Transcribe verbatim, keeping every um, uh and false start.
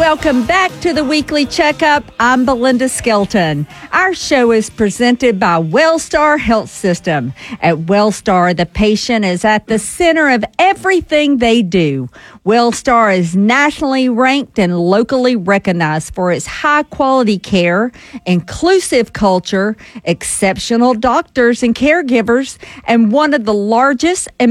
Welcome back to the Weekly Checkup. I'm Belinda Skelton. Our show is presented by Wellstar Health System. At Wellstar, the patient is at the center of everything they do. Wellstar is nationally ranked and locally recognized for its high-quality care, inclusive culture, exceptional doctors and caregivers, and one of the largest and